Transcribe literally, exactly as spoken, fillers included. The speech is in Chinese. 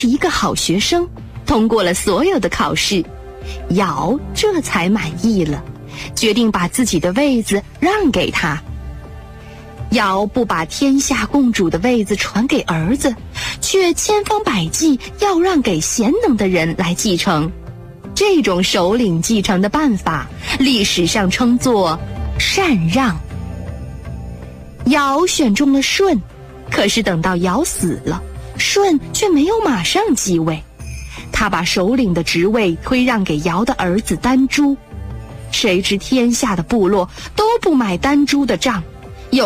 是一个好学生，通过了所有的考试。尧这才满意了，决定把自己的位子让给他。尧不把天下共主的位子传给儿子，却千方百计要让给贤能的人来继承。这种首领继承的办法，历史上称作禅让。尧选中了舜，可是等到尧死了，舜却没有马上继位，他把首领的职位推让给尧的儿子丹朱。谁知天下的部落都不买丹朱的账，